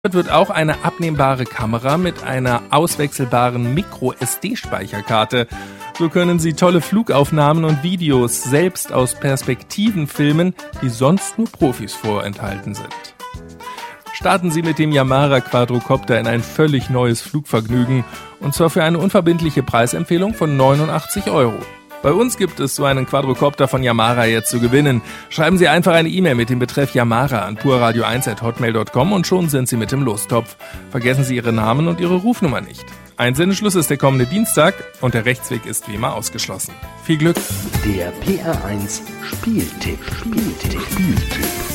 Wird auch eine abnehmbare Kamera mit einer auswechselbaren Micro-SD-Speicherkarte. So können Sie tolle Flugaufnahmen und Videos selbst aus Perspektiven filmen, die sonst nur Profis vorenthalten sind. Starten Sie mit dem Yamara Quadrocopter in ein völlig neues Flugvergnügen, und zwar für eine unverbindliche Preisempfehlung von 89 €. Bei uns gibt es so einen Quadrocopter von Yamara jetzt zu gewinnen. Schreiben Sie einfach eine E-Mail mit dem Betreff Yamara an purradio1@hotmail.com und schon sind Sie mit im Lostopf. Vergessen Sie Ihren Namen und Ihre Rufnummer nicht. Einsendeschluss ist der kommende Dienstag und der Rechtsweg ist wie immer ausgeschlossen. Viel Glück! Der PR1 Spieltipp.